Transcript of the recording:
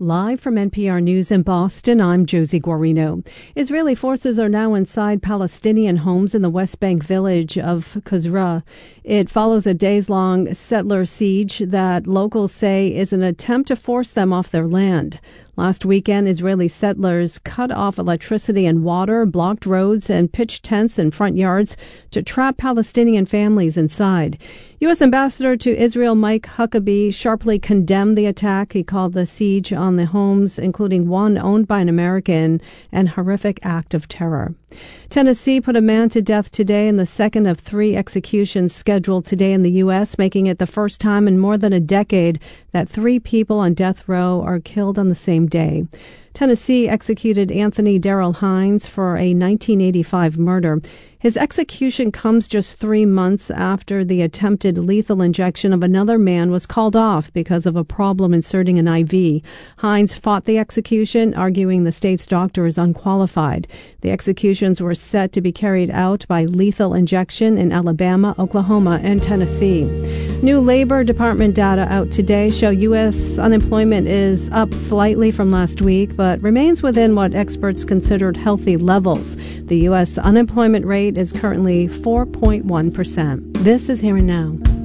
Live from NPR News in Boston, I'm Josie Guarino. Israeli forces are now inside Palestinian homes in the West Bank village of Qusra. It follows a days-long settler siege that locals say is an attempt to force them off their land. Last weekend, Israeli settlers cut off electricity and water, blocked roads, and pitched tents in front yards to trap Palestinian families inside. U.S. Ambassador to Israel Mike Huckabee sharply condemned the attack. He called the siege on the homes, including one owned by an American, an horrific act of terror. Tennessee put a man to death today in the second of 3 executions scheduled today in the U.S., making it the first time in more than a decade that 3 people on death row are killed on the same day. Tennessee executed Anthony Darrell Hines for a 1985 murder. His execution comes just 3 months after the attempted lethal injection of another man was called off because of a problem inserting an IV. Hines fought the execution, arguing the state's doctor is unqualified. The executions were set to be carried out by lethal injection in Alabama, Oklahoma, and Tennessee. New Labor Department data out today show U.S. unemployment is up slightly from last week, but remains within what experts considered healthy levels. The U.S. unemployment rate is currently 4.1%. This is Here and Now.